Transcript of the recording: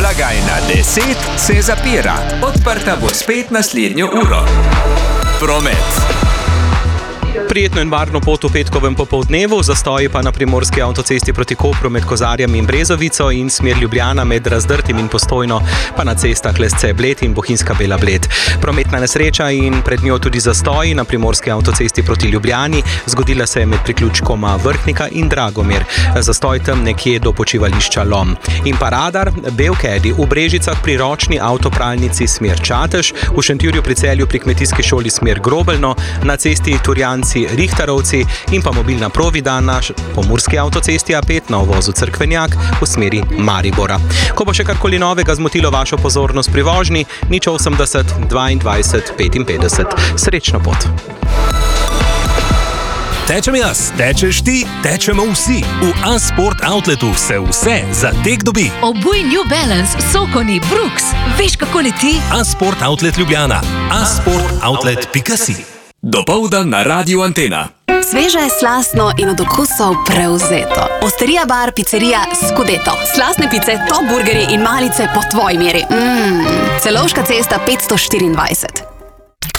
Blagajna 10 se zapira. Odprta bo spet naslednjo uro. Promet. Prijetno in varno pot v petkovem popoldnevu, zastoji pa na primorski avtocesti proti Kopru med Kozarjem in Brezovico in smer Ljubljana med Razdrtim in Postojno, pa na cestah Lesce-Bled in Bohinjska Bela-Bled. Prometna nesreča in pred njo tudi zastoji na primorski avtocesti proti Ljubljani, zgodila se je med priključkoma Vrhnika in Dragomir. Zastoj tam nekje do počivališča Lom. In pa radar, Belkedi v Brežicah pri ročni avtopralnici smer Čatež, v Šentjurju pri Celju pri kmetijski šoli smer Grobelno, na cesti Turjanci Rihtarovci in pa mobilna provida na pomurski avtocesti A5 na uvozu Cerkvenjak v smeri Maribora. Ko bo še karkoli novega zmotilo vašo pozornost pri vožnji, 080 22 55. Srečno pot! Tečem jaz, tečeš ti, tečemo vsi. V A-Sport Outletu se vse za tek dobi. Obuj New Balance, Sokoni, Brooks. Veš, kako leti? A-Sport Outlet Ljubljana. asportoutlet.si. Dopoldan na Radiu Antena. Sveže, slastno in od okusov prevzeto. Osterija bar, pizzerija Scudeto. Slastne pice, top burgerji in malice po tvoji meri. Celovška cesta 524.